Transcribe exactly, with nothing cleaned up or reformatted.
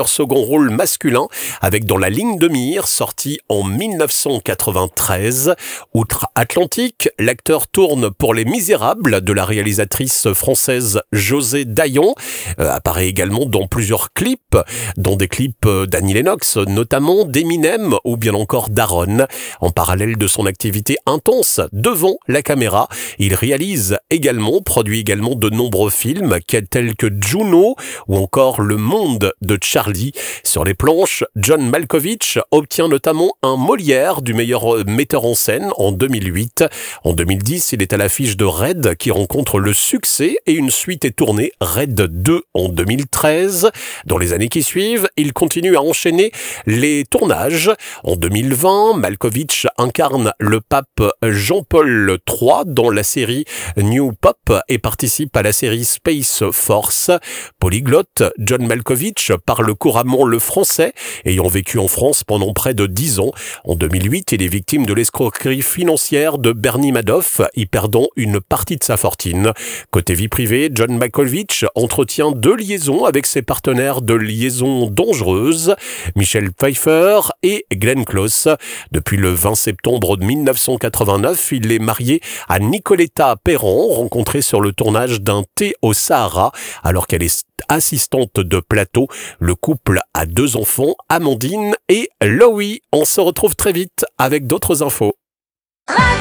second rôle masculin avec Dans la ligne de mire, sorti en mille neuf cent quatre-vingt-treize. Outre-Atlantique, l'acteur tourne pour Les Misérables de la réalisatrice française José Dayan. Euh, apparaît également dans plusieurs clips, dans des clips d'Annie Lennox, notamment d'Eminem ou bien encore d'Aaron. En parallèle de son activité intense devant la caméra, il réalise également, produit également de nombreux films tels que Juno ou encore Le Monde de Charlie. Sur les planches, John Malkovich obtient notamment un Molière du meilleur metteur en scène en deux mille huit. En deux mille dix, il est à l'affiche de Red qui rencontre le succès et une suite est tournée, Red deux en deux mille treize. Dans les années qui suivent, il continue à enchaîner les tournages. En deux mille vingt, Malkovich incarne le pape Jean-Paul trois dans la série New Pop et participe à la série Space Force. Polyglotte, John Malkovich parle couramment le français, ayant vécu en France pendant près de dix ans. En deux mille huit, il est victime de l'escroquerie financière de Bernie Madoff, y perdant une partie de sa fortune. Côté vie privée, John Malkovich entretient deux liaisons avec ses partenaires de liaison dangereuse, Michelle Pfeiffer et Glenn Close. Depuis le vingt septembre mille neuf cent quatre-vingt-neuf, il est marié à Nicoletta Perron, rencontrée sur le tournage d'un thé au Sahara, alors qu'elle est assistante de plateau. Le couple a deux enfants, Amandine et Loï. On se retrouve très vite avec d'autres infos.